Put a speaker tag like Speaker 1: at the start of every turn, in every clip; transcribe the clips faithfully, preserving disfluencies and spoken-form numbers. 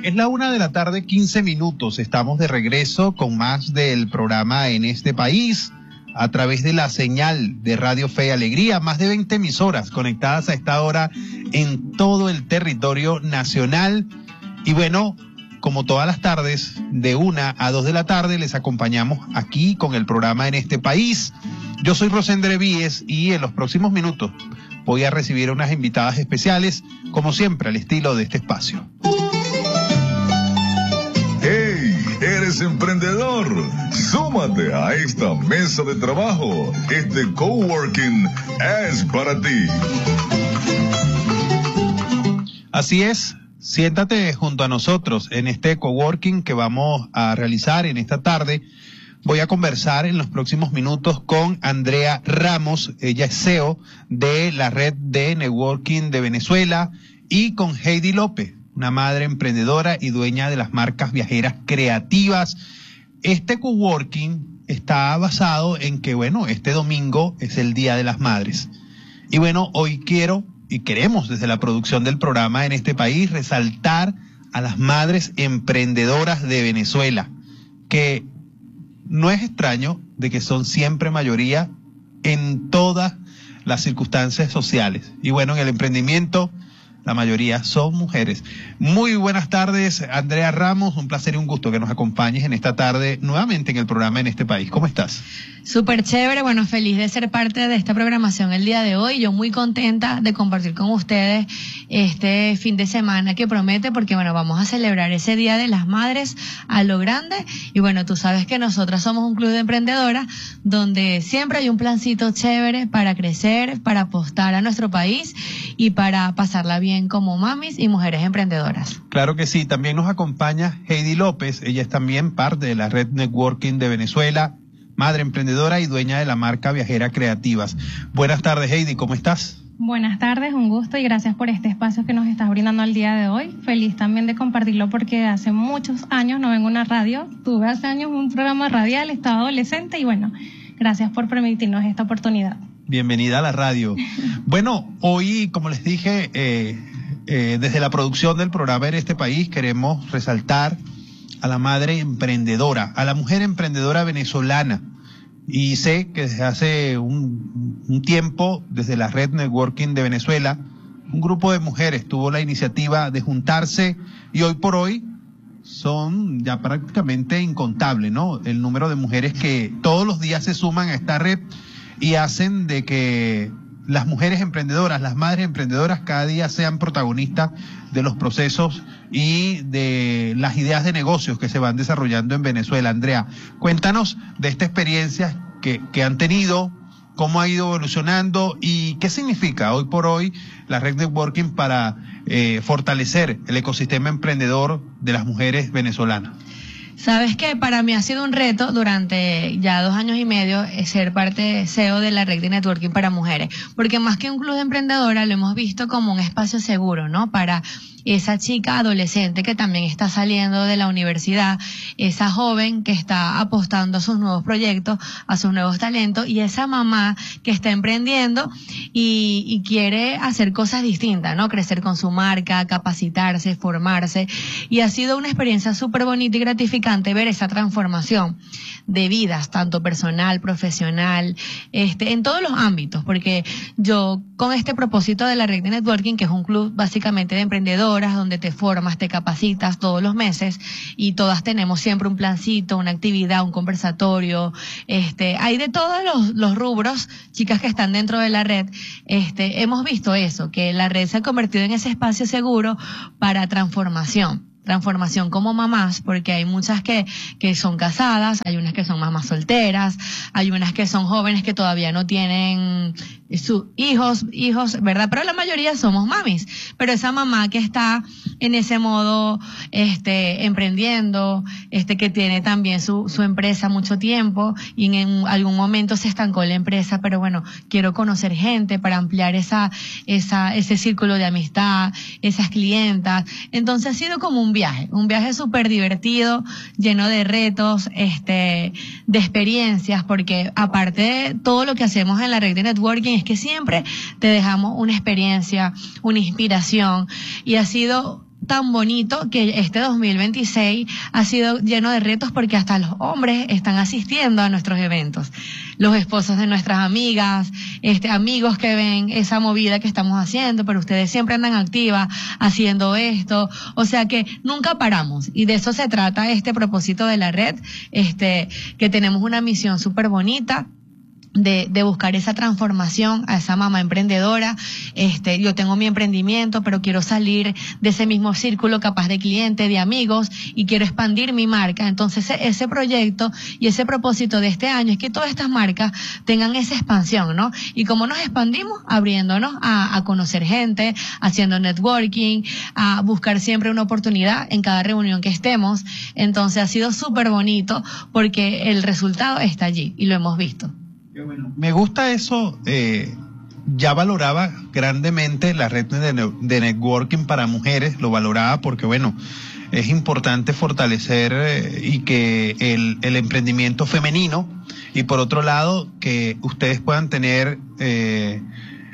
Speaker 1: Es la una de la tarde, quince minutos. Estamos de regreso con más del programa En este País, a través de la señal de Radio Fe y Alegría. Más de veinte emisoras conectadas a esta hora en todo el territorio nacional. Y bueno, como todas las tardes, de una a dos de la tarde, les acompañamos aquí con el programa En este País. Yo soy Rosendre Víez y en los próximos minutos voy a recibir unas invitadas especiales, como siempre, al estilo de este espacio.
Speaker 2: ¡Hey! ¿Eres emprendedor? Súmate a esta mesa de trabajo. Este coworking es para ti.
Speaker 1: Así es. Siéntate junto a nosotros en este coworking que vamos a realizar en esta tarde. Voy a conversar en los próximos minutos con Andrea Ramos, ella es C E O de la Red de Networking de Venezuela, y con Heidi López, una madre emprendedora y dueña de las marcas viajeras creativas. Este coworking está basado en que, bueno, este domingo es el Día de las Madres. Y bueno, hoy quiero y queremos desde la producción del programa En este País resaltar a las madres emprendedoras de Venezuela, que no es extraño de que son siempre mayoría en todas las circunstancias sociales. Y bueno, en el emprendimiento, la mayoría son mujeres. Muy buenas tardes, Andrea Ramos. Un placer y un gusto que nos acompañes en esta tarde nuevamente en el programa En este País. ¿Cómo estás?
Speaker 3: Súper chévere, bueno, feliz de ser parte de esta programación el día de hoy. Yo muy contenta de compartir con ustedes este fin de semana que promete, porque bueno, vamos a celebrar ese Día de las Madres a lo grande. Y bueno, tú sabes que nosotras somos un club de emprendedoras donde siempre hay un plancito chévere para crecer, para apostar a nuestro país y para pasarla bien como mamis y mujeres emprendedoras.
Speaker 1: Claro que sí, también nos acompaña Heidi López, ella es también parte de la Red Networking de Venezuela, madre emprendedora y dueña de la marca Viajera Creativas. Buenas tardes, Heidi, ¿cómo estás?
Speaker 4: Buenas tardes, un gusto y gracias por este espacio que nos estás brindando el día de hoy. Feliz también de compartirlo porque hace muchos años no vengo a una radio, tuve hace años un programa radial, estaba adolescente y bueno, gracias por permitirnos esta oportunidad.
Speaker 1: Bienvenida a la radio. Bueno, hoy, como les dije, eh, eh, desde la producción del programa En este País queremos resaltar a la madre emprendedora, a la mujer emprendedora venezolana. Y sé que desde hace un, un tiempo, desde la Red Networking de Venezuela, un grupo de mujeres tuvo la iniciativa de juntarse y hoy por hoy son ya prácticamente incontables, ¿no? El número de mujeres que todos los días se suman a esta red y hacen de que las mujeres emprendedoras, las madres emprendedoras cada día sean protagonistas de los procesos y de las ideas de negocios que se van desarrollando en Venezuela. Andrea, cuéntanos de esta experiencia que, que han tenido, cómo ha ido evolucionando y qué significa hoy por hoy la Red Networking para eh, fortalecer el ecosistema emprendedor de las mujeres venezolanas.
Speaker 3: Sabes que para mí ha sido un reto durante ya dos años y medio ser parte C E O de la Red de Networking para Mujeres, porque más que un club de emprendedoras lo hemos visto como un espacio seguro, ¿no? Para esa chica adolescente que también está saliendo de la universidad, esa joven que está apostando a sus nuevos proyectos, a sus nuevos talentos, y esa mamá que está emprendiendo y, y quiere hacer cosas distintas, ¿no? Crecer con su marca, capacitarse, formarse, y ha sido una experiencia súper bonita y gratificante ver esa transformación de vidas, tanto personal, profesional, este, en todos los ámbitos, porque yo con este propósito de la Red de Networking, que es un club básicamente de emprendedores, donde te formas, te capacitas todos los meses y todas tenemos siempre un plancito, una actividad, un conversatorio, este, hay de todos los, los rubros, chicas que están dentro de la red, este, hemos visto eso, que la red se ha convertido en ese espacio seguro para transformación. Transformación como mamás, porque hay muchas que, que son casadas, hay unas que son mamás solteras, hay unas que son jóvenes que todavía no tienen sus hijos, hijos, ¿verdad? Pero la mayoría somos mamis. Pero esa mamá que está en ese modo, este, emprendiendo, este, que tiene también su, su empresa mucho tiempo y en, en algún momento se estancó la empresa, pero bueno, quiero conocer gente para ampliar esa, esa, ese círculo de amistad, esas clientas. Entonces ha sido como un viaje, un viaje súper divertido, lleno de retos, este, de experiencias, porque aparte de todo lo que hacemos en la red de networking es que siempre te dejamos una experiencia, una inspiración, y ha sido tan bonito que este dos mil veintiséis ha sido lleno de retos porque hasta los hombres están asistiendo a nuestros eventos. Los esposos de nuestras amigas, este, amigos que ven esa movida que estamos haciendo, pero ustedes siempre andan activas haciendo esto. O sea que nunca paramos y de eso se trata este propósito de la red, este, que tenemos una misión súper bonita. De, de buscar esa transformación a esa mamá emprendedora. Este, yo tengo mi emprendimiento, pero quiero salir de ese mismo círculo capaz de clientes, de amigos, y quiero expandir mi marca. Entonces, ese, ese proyecto y ese propósito de este año es que todas estas marcas tengan esa expansión, ¿no? Y como nos expandimos, abriéndonos a, a conocer gente, haciendo networking, a buscar siempre una oportunidad en cada reunión que estemos. Entonces, ha sido súper bonito porque el resultado está allí y lo hemos visto.
Speaker 1: Me gusta eso, eh, ya valoraba grandemente la red de, de networking para mujeres, lo valoraba porque, bueno, es importante fortalecer eh, y que el, el emprendimiento femenino, y por otro lado, que ustedes puedan tener eh,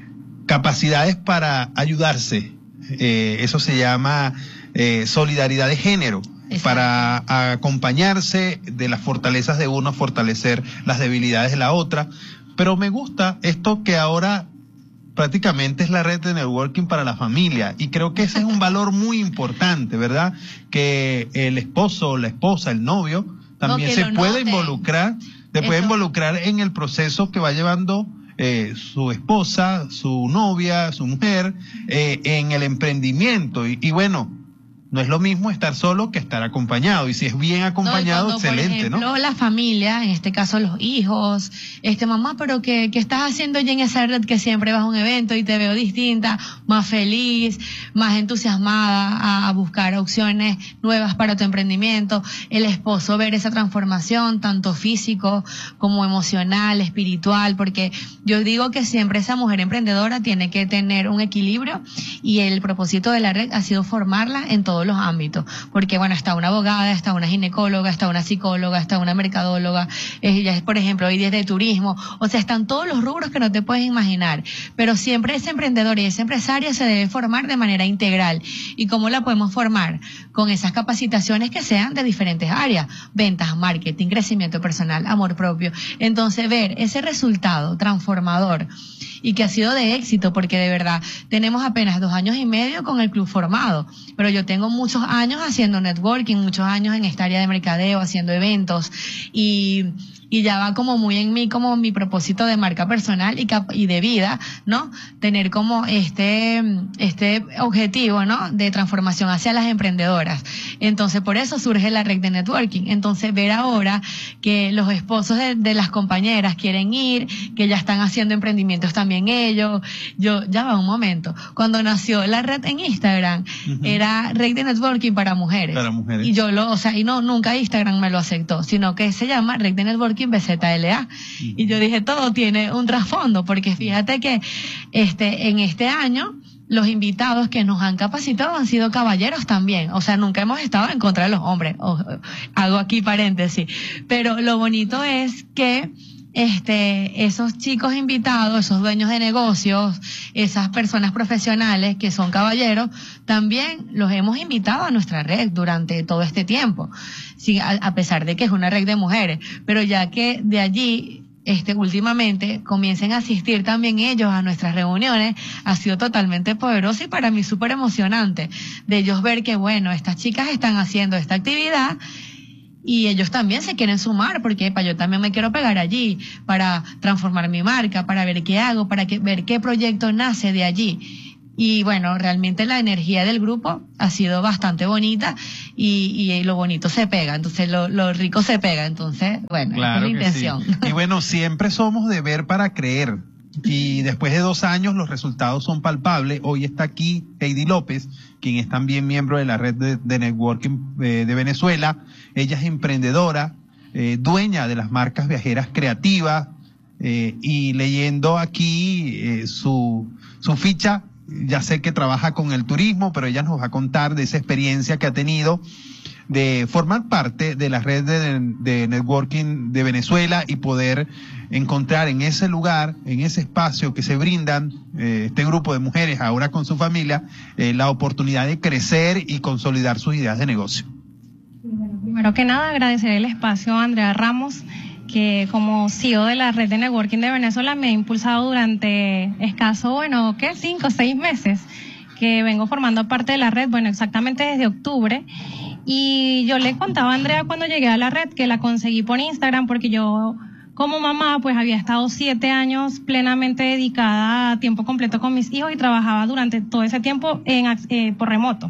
Speaker 1: capacidades para ayudarse. Eh, eso se llama eh, solidaridad de género. Exacto. Para acompañarse de las fortalezas de uno, fortalecer las debilidades de la otra. Pero me gusta esto que ahora prácticamente es la red de networking para la familia, y creo que ese es un valor muy importante, ¿verdad? Que el esposo, la esposa, el novio también no, se puede involucrar, se puede involucrar en el proceso que va llevando eh, su esposa, su novia, su mujer, eh, en el emprendimiento. Y, y bueno, no es lo mismo estar solo que estar acompañado, y si es bien acompañado, no, cuando, excelente,
Speaker 3: por ejemplo,
Speaker 1: ¿no?
Speaker 3: La familia, en este caso los hijos, este mamá, pero ¿qué, qué estás haciendo ya en esa red que siempre vas a un evento y te veo distinta, más feliz, más entusiasmada a, a buscar opciones nuevas para tu emprendimiento? El esposo, ver esa transformación, tanto físico como emocional, espiritual, porque yo digo que siempre esa mujer emprendedora tiene que tener un equilibrio, y el propósito de la red ha sido formarla en todo los ámbitos, porque bueno, está una abogada, está una ginecóloga, está una psicóloga, está una mercadóloga, ella es, por ejemplo, hoy de turismo, o sea, están todos los rubros que no te puedes imaginar, pero siempre ese emprendedor y ese empresario se debe formar de manera integral. ¿Y cómo la podemos formar? Con esas capacitaciones que sean de diferentes áreas: ventas, marketing, crecimiento personal, amor propio. Entonces, ver ese resultado transformador y que ha sido de éxito, porque de verdad tenemos apenas dos años y medio con el club formado, pero yo tengo muchos años haciendo networking, muchos años en esta área de mercadeo, haciendo eventos, y y ya va como muy en mí, como mi propósito de marca personal y, cap y de vida, ¿no? Tener como este, este objetivo, ¿no? De transformación hacia las emprendedoras. Entonces, por eso surge la red de networking. Entonces, ver ahora que los esposos de, de las compañeras quieren ir, que ya están haciendo emprendimientos también ellos. Yo, ya va un momento. Cuando nació la red en Instagram, uh-huh. era red de networking para mujeres.
Speaker 1: Para mujeres.
Speaker 3: Y yo lo, o sea, y no, nunca Instagram me lo aceptó, sino que se llama red de networking B Z L A. Uh-huh. Y yo dije, todo tiene un trasfondo, porque fíjate que este en este año los invitados que nos han capacitado han sido caballeros también. O sea, nunca hemos estado en contra de los hombres. O, hago aquí paréntesis. Pero lo bonito es que este esos chicos invitados, esos dueños de negocios, esas personas profesionales que son caballeros, también los hemos invitado a nuestra red durante todo este tiempo. Sí, a, a pesar de que es una red de mujeres, pero ya que de allí este últimamente comiencen a asistir también ellos a nuestras reuniones, ha sido totalmente poderoso y para mí súper emocionante de ellos ver que, bueno, estas chicas están haciendo esta actividad y ellos también se quieren sumar, porque pa, yo también me quiero pegar allí para transformar mi marca, para ver qué hago, para que, ver qué proyecto nace de allí. Y bueno, realmente la energía del grupo ha sido bastante bonita y, y lo bonito se pega, entonces lo, lo rico se pega, entonces, bueno,
Speaker 1: claro,
Speaker 3: esa es la intención.
Speaker 1: Sí. Y bueno, siempre somos de ver para creer. Y después de dos años los resultados son palpables. Hoy está aquí Heidi López, quien es también miembro de la red de, de networking eh, de Venezuela. Ella es emprendedora, eh, dueña de las marcas viajeras creativas, eh, y leyendo aquí eh, su, su ficha, ya sé que trabaja con el turismo, pero ella nos va a contar de esa experiencia que ha tenido de formar parte de la red de, de networking de Venezuela y poder encontrar en ese lugar, en ese espacio que se brindan eh, este grupo de mujeres ahora con su familia, eh, la oportunidad de crecer y consolidar sus ideas de negocio?
Speaker 4: Bueno, primero que nada, agradecer el espacio a Andrea Ramos, que como C E O de la red de networking de Venezuela me ha impulsado durante escaso, bueno, ¿qué? Cinco o seis meses que vengo formando parte de la red, bueno, exactamente desde octubre. Y yo le contaba a Andrea cuando llegué a la red que la conseguí por Instagram porque yo, como mamá, pues había estado siete años plenamente dedicada a tiempo completo con mis hijos y trabajaba durante todo ese tiempo en, eh, por remoto.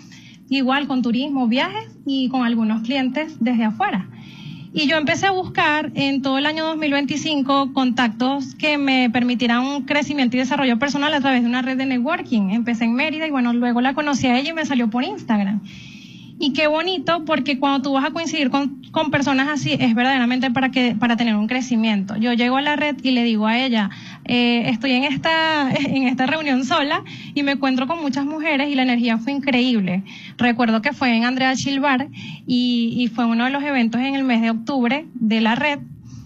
Speaker 4: Igual con turismo, viajes y con algunos clientes desde afuera. Y yo empecé a buscar en todo el año dos mil veinticinco contactos que me permitieran un crecimiento y desarrollo personal a través de una red de networking. Empecé en Mérida y bueno, luego la conocí a ella y me salió por Instagram. Y qué bonito, porque cuando tú vas a coincidir con, con personas así, es verdaderamente para que para tener un crecimiento. Yo llego a la red y le digo a ella, eh, estoy en esta en esta reunión sola y me encuentro con muchas mujeres y la energía fue increíble. Recuerdo que fue en Andrea Chilbar y, y fue uno de los eventos en el mes de octubre de la red.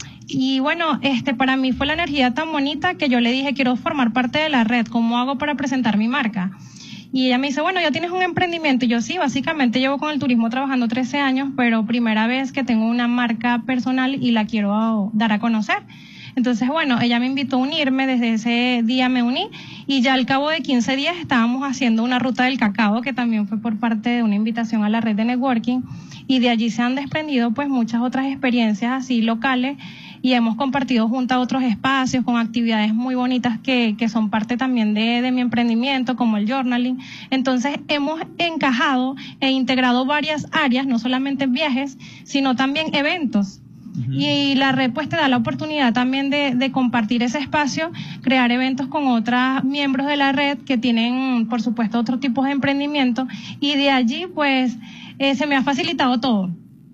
Speaker 4: Y bueno, este para mí fue la energía tan bonita que yo le dije, quiero formar parte de la red, ¿cómo hago para presentar mi marca? Y ella me dice, bueno, ya tienes un emprendimiento. Y yo sí, básicamente llevo con el turismo trabajando trece años, pero primera vez que tengo una marca personal y la quiero dar a conocer. Entonces, bueno, ella me invitó a unirme, desde ese día me uní y ya al cabo de quince días estábamos haciendo una ruta del cacao, que también fue por parte de una invitación a la red de networking, y de allí se han desprendido pues muchas otras experiencias así locales y hemos compartido junto a otros espacios con actividades muy bonitas que, que son parte también de, de mi emprendimiento, como el journaling. Entonces hemos encajado e integrado varias áreas, no solamente viajes, sino también eventos. Uh-huh. Y la red pues te da la oportunidad también de, de compartir ese espacio, crear eventos con otros miembros de la red que tienen, por supuesto, otros tipos de emprendimiento, y de allí pues eh, se me ha facilitado todo.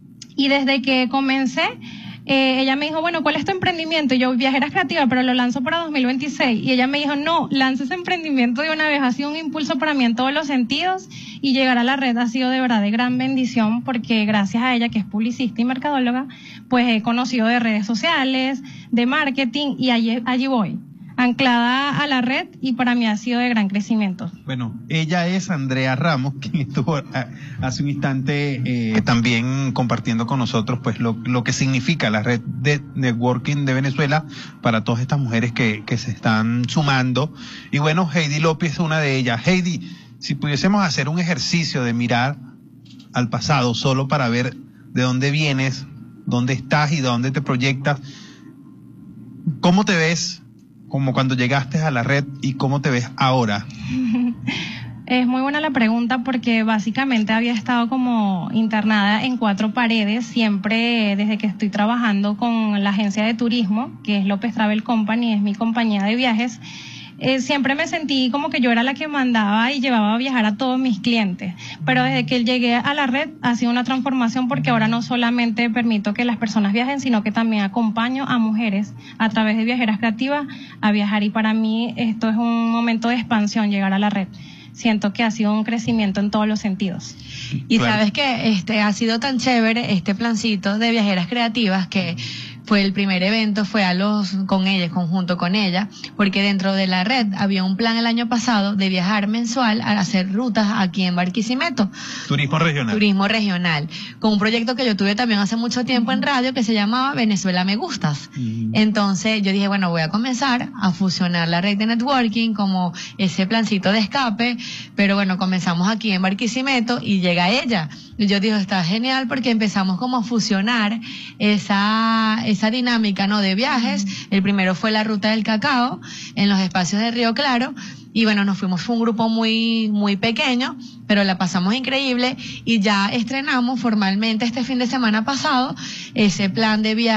Speaker 4: Y desde que comencé, Eh, ella me dijo, bueno, ¿cuál es tu emprendimiento? Y yo, Viajeras Creativas, pero lo lanzo para dos mil veintiséis. Y ella me dijo, no, lanza ese emprendimiento de una vez. Ha sido un impulso para mí en todos los sentidos y llegar a la red ha sido de verdad de gran bendición, porque gracias a ella, que es publicista y mercadóloga, pues he conocido de redes sociales, de marketing, y allí, allí voy, anclada a la red, y para mí ha sido de gran crecimiento.
Speaker 1: Bueno, ella es Andrea Ramos, quien estuvo a, hace un instante eh, también compartiendo con nosotros pues lo, lo que significa la red de networking de Venezuela para todas estas mujeres que, que se están sumando. Y bueno, Heidi López es una de ellas. Heidi, si pudiésemos hacer un ejercicio de mirar al pasado solo para ver de dónde vienes, dónde estás y dónde te proyectas, ¿cómo te ves como cuando llegaste a la red y cómo te ves ahora?
Speaker 4: Es muy buena la pregunta, porque básicamente había estado como internada en cuatro paredes siempre desde que estoy trabajando con la agencia de turismo, que es López Travel Company, es mi compañía de viajes. Eh, siempre me sentí como que yo era la que mandaba y llevaba a viajar a todos mis clientes, pero desde que llegué a la red ha sido una transformación, porque ahora no solamente permito que las personas viajen, sino que también acompaño a mujeres a través de Viajeras Creativas a viajar, y para mí esto es un momento de expansión, llegar a la red. Siento que ha sido un crecimiento en todos los sentidos.
Speaker 3: Y
Speaker 1: Claro.
Speaker 3: sabes que este ha sido tan chévere este plancito de Viajeras Creativas, que fue el primer evento, fue a los con ella, conjunto con ella, porque dentro de la red había un plan el año pasado de viajar mensual a hacer rutas aquí en Barquisimeto.
Speaker 1: Turismo regional.
Speaker 3: Turismo regional, con un proyecto que yo tuve también hace mucho tiempo en radio que se llamaba Venezuela Me Gustas.
Speaker 1: Uh-huh.
Speaker 3: Entonces yo dije, bueno, voy a comenzar a fusionar la red de networking como ese plancito de escape, pero bueno, comenzamos aquí en Barquisimeto y llega ella. Y yo digo, está genial, porque empezamos como a fusionar esa, esa dinámica, ¿no?, de viajes. El primero fue la ruta del cacao en los espacios de Río Claro. Y bueno, nos fuimos, fue un grupo muy, muy pequeño, pero la pasamos increíble, y ya estrenamos formalmente este fin de semana pasado ese plan de viaje